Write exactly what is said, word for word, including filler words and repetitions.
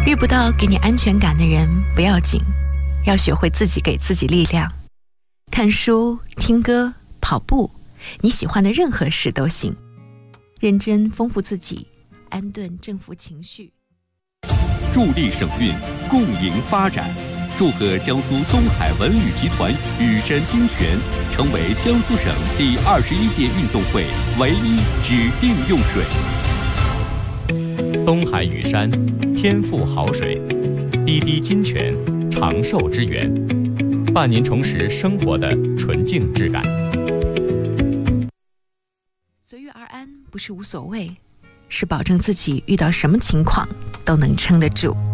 遇不到给你安全感的人不要紧，要学会自己给自己力量。看书、听歌、跑步，你喜欢的任何事都行。认真丰富自己，安顿正负情绪。 助力省运，共赢发展。祝贺江苏东海文旅集团羽山精泉成为江苏省第二十一届运动会唯一指定用水。 东海羽山，天赋好水；滴滴金泉，长寿之源，伴您重拾生活的纯净质感。 随遇而安不是无所谓，是保证自己遇到什么情况都能撑得住。